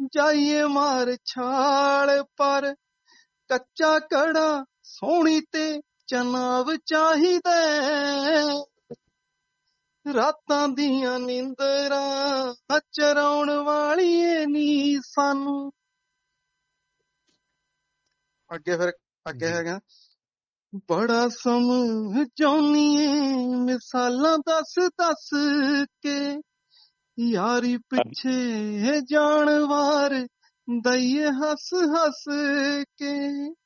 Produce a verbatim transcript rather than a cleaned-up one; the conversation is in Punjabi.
ਜਾਈਏ ਮਾਰ ਛਾਲ ਪਰ ਕੱਚਾ ਕੜਾ ਸੋਹਣੀ ਤੇ ਚਨਾਬ ਚਾਹੀਦਾ, ਰਾਤਾਂ ਦੀਆਂ ਨੀਂਦਰਾਂ ਚਰਾਉਣ ਵਾਲੀਏ ਨੀ ਸਾਨੂੰ। ਅੱਗੇ ਫਿਰ ਅੱਗੇ ਜੀ। ਹੈਗਾ, ਬੜਾ ਸਮਝਾਉਣੀ ਏ ਮਿਸਾਲਾਂ ਦੱਸ ਦੱਸ ਕੇ, ਯਾਰੀ ਪਿੱਛੇ ਜਾਣ ਵਾਰ ਦਈਏ ਹੱਸ ਹੱਸ ਕੇ।